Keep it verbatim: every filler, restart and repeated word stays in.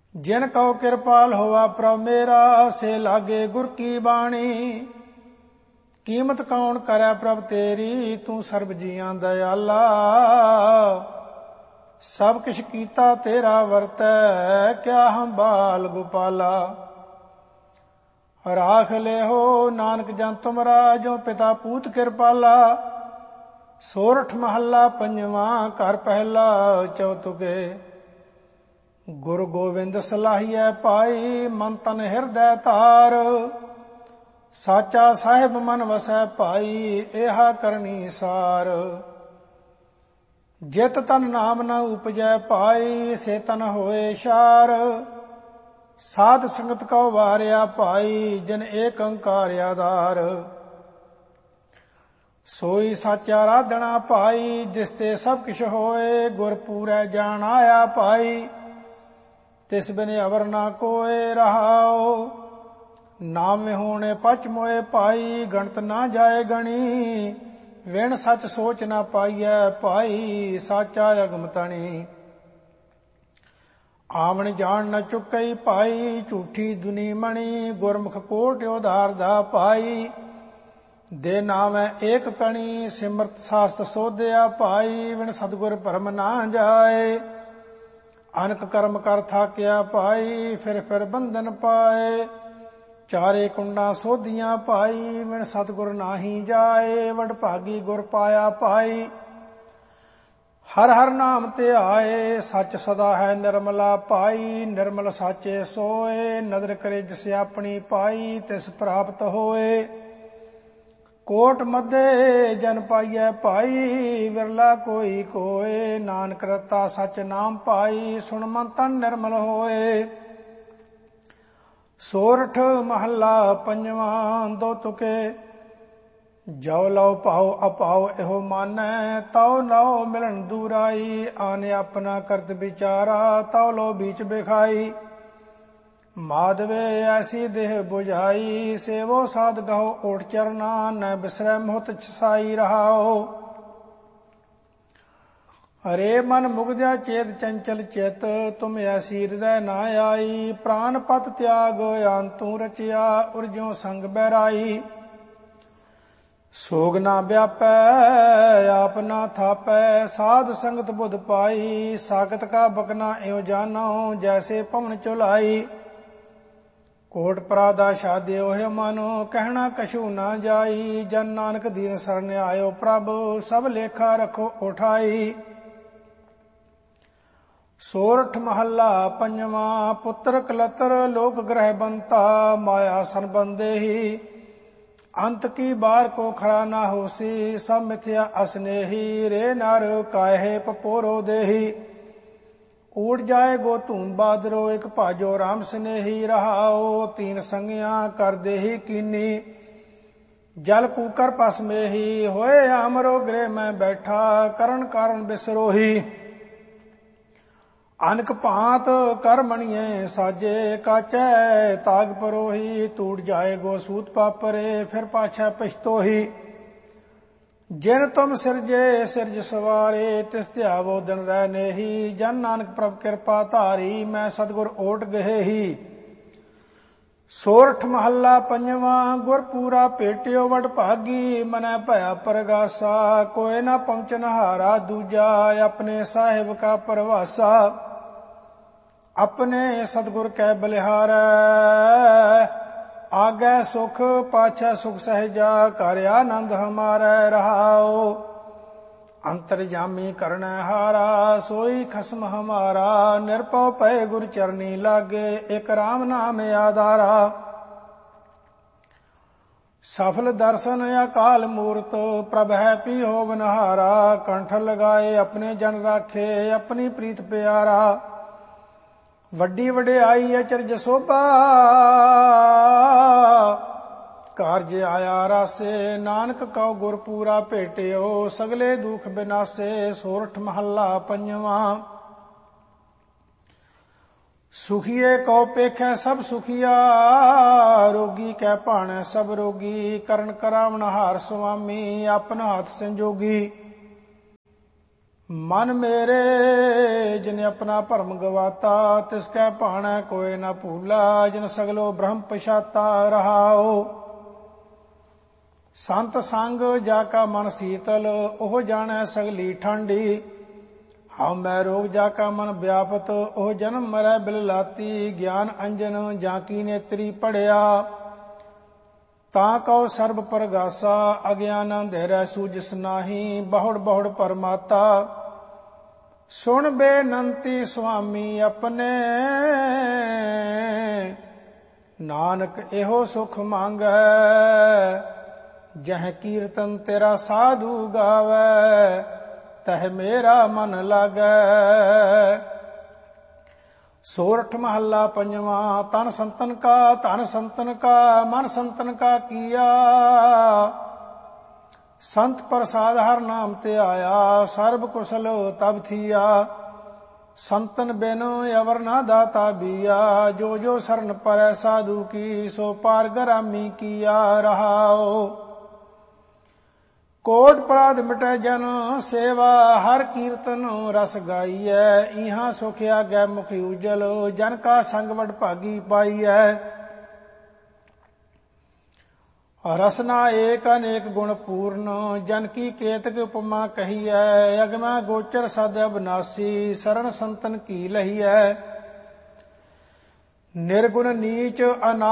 जिन कहो कृपाल होवा प्रभ मेरा, से लागे गुर की बाणी। कीमत कौन करे प्रभ तेरी, तू सर्ब जियां दयाला। सब किश कीता तेरा वरतै, क्या हम बाल गोपाला। राख ले हो नानक जन तुमरा, जो पिता पूत कृपाला। सोरठ महला पंजवा, घर पहला चौतुके। गुरु गोविंद सलाहिया पाई, मन तन हिरदय तार। साचा साहिब मन वसै पाई, एहा करनी सार। जित तन नाम न उपजै पाई, से तन होए शार। साध संगत को वारिया पाई, जिन एक अंकार आधार। सोई साचा राधना पाई, जिसते सब किश होए। गुर पूरै जान आया पाई, तिस बिन अवर ना कोय रहाओ। नाम होने पच मोए पाई, गणत ना जाए गणी। विण सच सोच ना पाइयै पाई, साचा अगम तणी। आवन जान न चुकई पाई, झूठी दुनी मणि। गुरमुख कोट उधार दा पाई, दे नाम एक कणी। सिमरत शास्त्र सोध्या पाई, विण सतगुर भरम ना जाए। अनक कर्म कर थाक्या पाई, फिर फिर बंधन पाए। चारे कुंडा सोधियां पाई, विण सतगुर नाही जाए। वड भागी गुर पाया पाई, हर हर नाम ते आए। सच सदा है निर्मला पाई, निर्मल साचे सोए। नदर करे जिसे अपनी पाई, तिस प्राप्त होए। कोट मध्य जन पाइय पाई, विरला कोई कोय। नानक रता सच नाम पाई, सुन मन तन निर्मल होए। सोरठ महला पंजवा, दो तुके। जो लो पाओ अपाओ एहो मानै, ताओ नाओ मिलन दूराई। आने अपना करत विचारा, ताओ लो बीच बिखाई। माधवे ऐसी देह बुझाई, सेवो साध गहो ओट चरना। न बिसरै मोहत छसाई रहाओ। अरे मन मुग्ध्या चेत चंचल चित, तुम ऐसी हृदय ना आई। प्राण पत त्याग अंतू रचिया, उर्ज्यों संग बैराई। सोग ना व्यापै आप ना थापै, साध संगत बुध पाई। सागत का बकना एवं जानो, जैसे पवन चुलाई। कोट पराधा शादे ओहे मानो, कहना कछु ना जाई। जन नानक दीन सरन आयो प्रभु, सब लेखा रखो उठाई। सोरठ महला पंजवा, पुत्र कलतर लोक ग्रह बनता। माया सन बंदे ही, अंत की बार को खरा ना होसी। सब मिथ्या असनेही, रे नर काहे पपोरो देही। उड़ जाए गो धूम बादरो, एक भाजो राम स्नेही। रहाओ तीन संगिया कर देही कीनी। जल कूकर पस में ही, होए आमरो गृह में बैठा। करण कारण बिसरोही, अनक भांत कर मणिये साजे। काचै ताग परोही, टूट जाए गो सूत पापरे। फिर पाछै पछतोही, जिन तुम सिरजे सिरज सवारे। तिस ध्यावो दिन रहने ही, जन नानक प्रभ कृपा धारी। मैं सतगुर ओट गहे ही। सोरठ महला पंजवा, गुर पूरा भेटियो वड भागी। मनै भया परगासा, कोय ना पहुंचन हारा दूजा। अपने साहिब का परवासा, अपने सतगुर कै बलिहारै। आगे सुख पाछै सुख सहजा, कर आनंद हमारै। रहाओ अंतर्जामी करन हारा, सोई खसम हमारा। निरपौ पै गुर चरनी लागे, एक राम नाम आधारा। सफल दर्शन अकाल मूर्त, प्रभ है पी हो बनहारा। कंठ लगाए अपने जन राखे, अपनी प्रीत प्यारा। वड्डी वडियाई अचरज शोभा, कारज आया रासे। नानक कौ गुर पूरा भेटियो, सगले दुख बिनासे। सोरठ महला पंजवा, सुखिए कौ पेखै सब सुखिया। रोगी कै भाणै सब रोगी। करण करावण हार स्वामी, अपन हाथ संजोगी। ਮਨ ਮੇਰੇ ਜਿਨ ਆਪਣਾ ਭਰਮ ਗਵਾਤਾ, ਤਿਸ ਕੈ ਭਾਣੈ ਕੋਇ ਨ ਭੂਲਾ, ਜਿਨ ਸਗਲੋ ਬ੍ਰਹਮ ਪਛਾਤਾ ਰਹਾਓ। ਸੰਤ ਸੰਗ ਜਾ ਕਾ ਮਨ ਸੀਤਲ, ਉਹ ਜਾਣੈ ਸਗਲੀ ਠੰਡੀ, ਹਉ ਮੈਂ ਰੋਗ ਜਾ ਕਾ ਮਨ ਵਿਆਪਤ, ਉਹ ਜਨਮ ਮਰੈ ਬਿਲ ਲਾਤੀ, ਗਿਆਨ ਅੰਜਨ ਜਾਂ ਕੀ ਨੇਤਰੀ ਪੜਿਆ, ਤਾਂ ਕਉ ਸਰਬ ਪਰਗਾਸਾ, ਅਗਿਆਨ ਅੰਧੇਰੈ ਸੂਝਿਸ ਨਾਹੀ, ਬਹੁੜ ਬਹੁੜ ਪਰਮਾਤਾ। ਸੁਣ ਬੇਨੰਤੀ ਸੁਆਮੀ ਆਪਣੇ, ਨਾਨਕ ਇਹੋ ਸੁਖ ਮੰਗੈ, ਜਹ ਕੀਰਤਨ ਤੇਰਾ ਸਾਧੂ ਗਾਵੈ, ਤਹ ਮੇਰਾ ਮਨ ਲਾਗੈ। ਸੋਰਠ ਮਹੱਲਾ ਪੰਜਵਾਂ। ਤਨ ਸੰਤਨ ਕਾ ਧਨ ਸੰਤਨ ਕਾ, ਮਨ ਸੰਤਨ ਕਾ ਕੀਆ, ਸੰਤ ਪ੍ਰਸਾਦ ਹਰ ਨਾਮ ਤੇ ਆਇਆ, ਸਰਬ ਕੁਸ਼ਲ ਤਬ ਥੀਆ। ਸੰਤਨ ਬਿਨ ਅਵਰ ਨਾ ਦਾਤਾ ਬੀਆ, ਜੋ ਜੋ ਸਰਨ ਪਰੈ ਸਾਧੂ ਕੀ, ਸੋ ਪਾਰ ਗਰਾਮੀ ਕੀਆ ਰਹਾਓ। ਕੋਟ ਪਰਾਧ ਮਿਟੈ ਜਨ ਸੇਵਾ, ਹਰ ਕੀਰਤਨ ਰਸ ਗਾਈਐ, ਇਹਾਂ ਸੁਖ ਆਗੈ ਮੁਖ ਉਜਲ, ਜਨ ਕਾ ਸੰਗ ਵਡ ਭਾਗੀ ਪਾਈਐ। ਰਸਨਾ ਏਕ ਅਨੇਕ ਗੁਣ ਪੂਰਨ, ਜਨ ਕੀ ਕੇਤਕ ਉਪਮਾ ਕਹੀਐ, ਅਗਮੈ ਗੋਚਰ ਸਦ ਅਬਨਾਸੀ, ਸਰਣ ਸੰਤਨ ਕੀ ਲਹੀਐ। ਨਿਰਗੁਣ ਨੀਚ ਅਨਾ